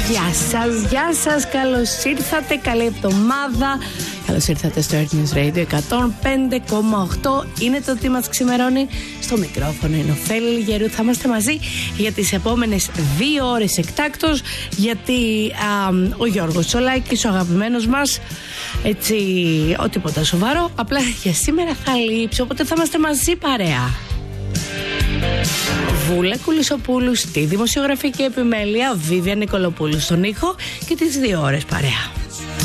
Γεια σας, καλώς ήρθατε, καλή εβδομάδα. Καλώς ήρθατε στο Earth News Radio 105,8. Είναι το τι μας ξημερώνει. Στο μικρόφωνο είναι ο Φέλη Λιγερού. Θα είμαστε μαζί για τις επόμενες 2 ώρες εκτάκτως, γιατί ο Γιώργος Τσολάκης, ο αγαπημένος μας, έτσι, ο τίποτα σοβαρό, απλά για σήμερα θα λείψει, οπότε θα είμαστε μαζί παρέα. Βούλα Κουλισοπούλου στη δημοσιογραφική επιμέλεια, Βίβια Νικολοπούλου στον ήχο και τις 2 ώρες παρέα.